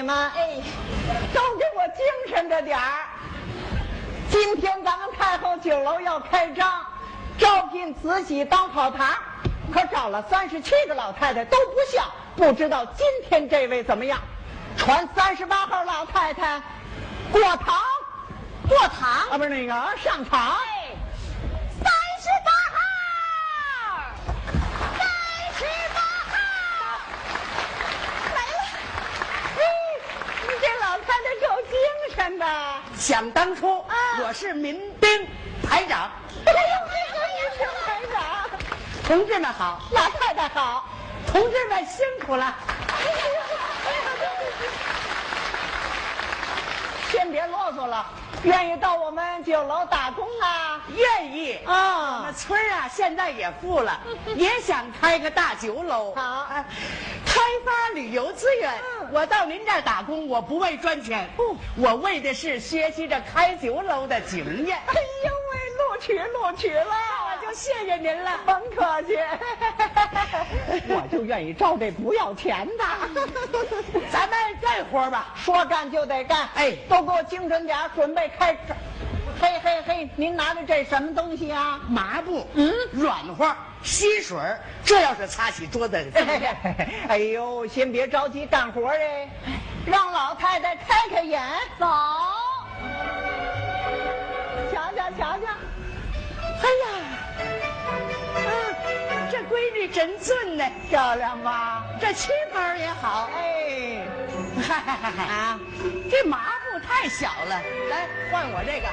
们，哎，都给我精神着点儿。今天咱们太后酒楼要开张，招聘慈禧当跑堂，可找了37个老太太都不像，不知道今天这位怎么样？传38号老太太过堂啊，不是那个上场。 哎，38号来了。 你这老太太够精神的。 想当初，我是民兵排长。 哎呦，这个排长， 同志们好， 老太太好。 同志们辛苦了。 先别啰嗦了，愿意到我们酒楼打工啊？ 愿意啊我们村啊，现在也富了，也想开个大酒楼。 好开发旅游资源。我到您这儿打工，我不为赚钱，我为的是学习着开酒楼的经验。 哎呦喂，录取了， 我就谢谢您了。 甭客气。我就愿意招这不要钱的。 咱们干活吧。 说干就得干， 哎都给我精神点，准备开始。嘿，您拿着这什么东西啊？ 麻布，软和，吸水，这要是擦洗桌子。 哎呦，先别着急干活哎，让老太太开眼。 走， 瞧。 哎呀，这闺女真俊呢， 漂亮吧？ 这旗袍也好。 哎， 啊，这麻布太小了，来换我这个。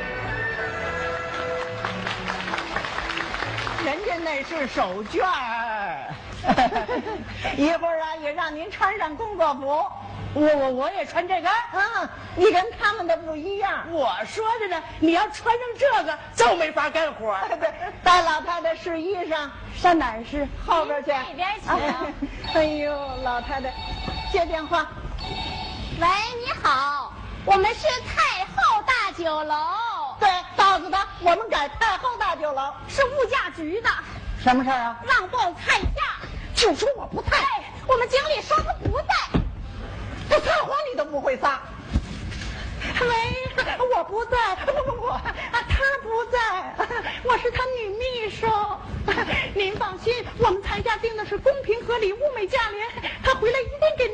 人家那是手绢儿。一会儿啊，也让您穿上工作服。 我也穿这个。 你跟他们的不一样。 我说着呢，你要穿上这个就没法干活。 对，带老太太试衣裳，上哪儿试？后边去。 那边去。 哎呦，老太太，接电话。 喂，你好，我们是太后大酒楼， 对，告诉他我们改太后大酒楼。 是物价局的， 什么事儿啊？ 让报菜价。 就说我不在， 我们经理说他不在。 这撒谎你都不会撒。喂，我不在，不，他不在，我是他女秘书。您放心，我们菜价定的是公平合理、物美价廉，他回来一定给。